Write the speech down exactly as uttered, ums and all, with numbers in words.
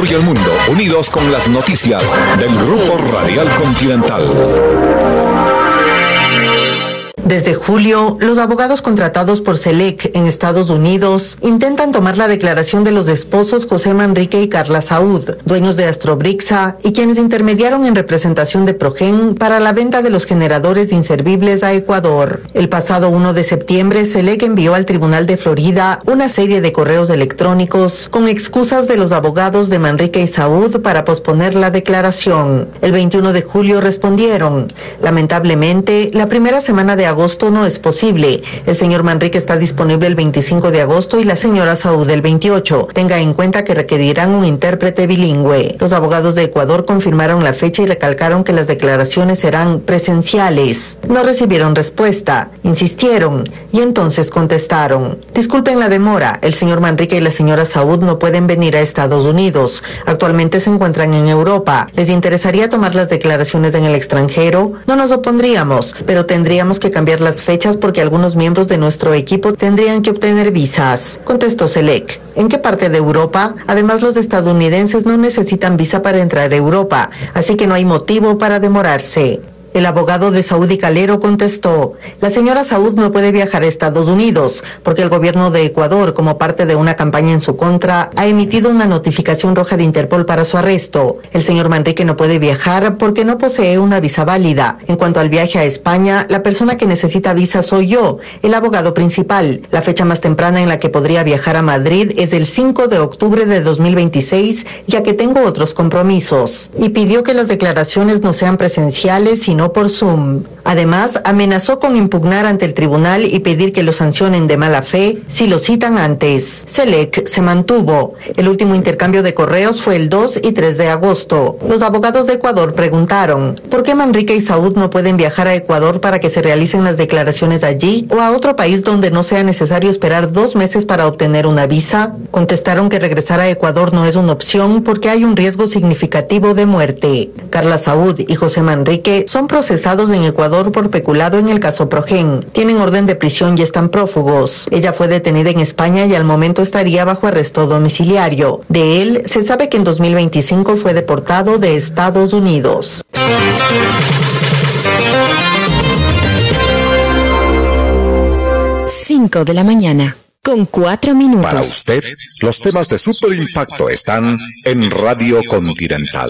Ecuador y el mundo, unidos con las noticias del Grupo Radial Continental. Desde julio, los abogados contratados por SELEC en Estados Unidos intentan tomar la declaración de los esposos José Manrique y Carla Saúd, dueños de Astrobrixa y quienes intermediaron en representación de Progen para la venta de los generadores inservibles a Ecuador. El pasado primero de septiembre, SELEC envió al Tribunal de Florida una serie de correos electrónicos con excusas de los abogados de Manrique y Saúd para posponer la declaración. El veintiuno de julio respondieron: lamentablemente, la primera semana de agosto no es posible. El señor Manrique está disponible el veinticinco de agosto y la señora Saúd el veintiocho. Tenga en cuenta que requerirán un intérprete bilingüe. Los abogados de Ecuador confirmaron la fecha y recalcaron que las declaraciones serán presenciales. No recibieron respuesta. Insistieron y entonces contestaron: disculpen la demora, el señor Manrique y la señora Saúd no pueden venir a Estados Unidos. Actualmente se encuentran en Europa. ¿Les interesaría tomar las declaraciones en el extranjero? No nos opondríamos, pero tendríamos que cambiar las fechas porque algunos miembros de nuestro equipo tendrían que obtener visas, contestó SELEC. ¿En qué parte de Europa? Además, los estadounidenses no necesitan visa para entrar a Europa, así que no hay motivo para demorarse. El abogado de Saúd y Calero contestó: la señora Saúd no puede viajar a Estados Unidos porque el gobierno de Ecuador, como parte de una campaña en su contra, ha emitido una notificación roja de Interpol para su arresto. El señor Manrique no puede viajar porque no posee una visa válida. En cuanto al viaje a España, la persona que necesita visa soy yo, el abogado principal. La fecha más temprana en la que podría viajar a Madrid es el cinco de octubre de dos mil veintiséis, ya que tengo otros compromisos. Y pidió que las declaraciones no sean presenciales, sino por Zoom. Además, amenazó con impugnar ante el tribunal y pedir que lo sancionen de mala fe si lo citan antes. SELEC se mantuvo. El último intercambio de correos fue el dos y tres de agosto. Los abogados de Ecuador preguntaron: ¿por qué Manrique y Saúd no pueden viajar a Ecuador para que se realicen las declaraciones allí o a otro país donde no sea necesario esperar dos meses para obtener una visa? Contestaron que regresar a Ecuador no es una opción porque hay un riesgo significativo de muerte. Carla Saúd y José Manrique son procesados en Ecuador por peculado en el caso Progen. Tienen orden de prisión y están prófugos. Ella fue detenida en España y al momento estaría bajo arresto domiciliario. De él, se sabe que en dos mil veinticinco fue deportado de Estados Unidos. cinco de la mañana, con cuatro minutos. Para usted, los temas de Super Impacto están en Radio Continental.